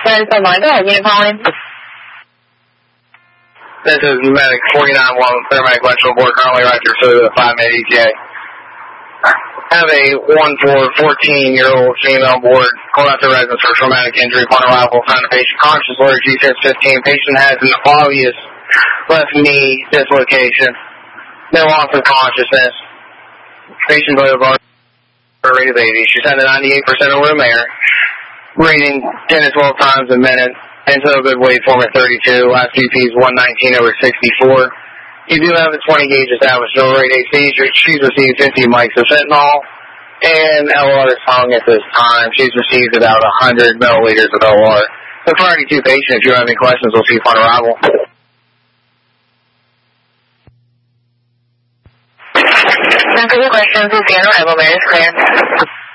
10 line. Go ahead, unit calling. This is medic 49-1, paramedic electrical board, currently right there, so the 5-minute ETA. Have a 14-year-old female board, call out the residence for traumatic injury upon arrival, found the patient conscious, order G615. Patient has an obvious left knee dislocation, no loss of consciousness. Patient vital bar rate of 80. She's had a 98% of room air, breathing 10 to 12 times a minute. Into a good weight form at 32. Last BP is 119/64. You do have a 20 gauge established dual rate AC. She's received 50 mics of fentanyl and LR is hung at this time. She's received about 100 milliliters of LR. The priority 2 patient, if you have any questions, we'll see you upon arrival. Time for your questions. We'll be on arrival. Mary's clear.